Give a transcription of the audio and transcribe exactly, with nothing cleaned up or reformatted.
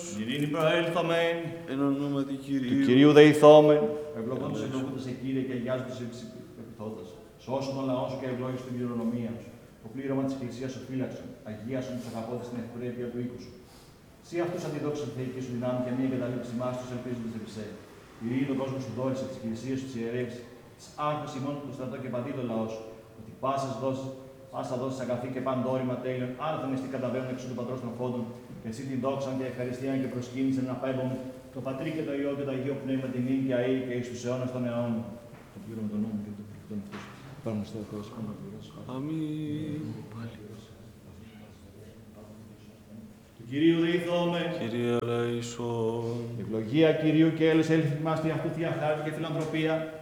Ειρήνη προέλθομεν, εν ονόματι του Κυρίου. Κυρίου δεηθόμεν. Ευλογών σε ευλογούνται σε Κύριε και αγιάζονται σε επιθώτα. Σώσον τον λαό σου και ευλόγησε την κληρονομία σου. Το πλήρωμα τη Εκκλησία σου φύλαξον. Αγίασον του αγαπώντε στην ευπρέπεια του οίκου σου. Σύ αυτού αντιδόξα τη θεϊκή σου δυνάμει και μία εγκαταλείψη μα του ελπίζοντε επισέ. Ειρήνη τον κόσμο σου δόρισε, τι υπηρεσίε σου ιερεύσει, τι άρχε ημών του στρατό και παντή το λαό σου. Ότι πάσα δόση, πάσα δόση αγαθή και παντόρυμα τέλειων, άρθεν εστί καταβαίνουν εξ του πατρό των φόντων, και εσύ την δόξαν και ευχαριστίαν και προσκύνησαν να πέμπουμε το Πατρί και το Υιό και το Αγίο Πνεύμα την νύν και αή και εις τους αιώνας των αιώνων. Το πλήρωμα των νόμων και των προφητών αυτούς. Πάμε στο Θεό, σκόνα πληρώσω. Αμήν. Του Κυρίου δεηθόμεν. Κύριε ελέησον. Ευλογία Κυρίου και έλεος έλθει μας τη αυτού θεία χάρη και φιλανθρωπία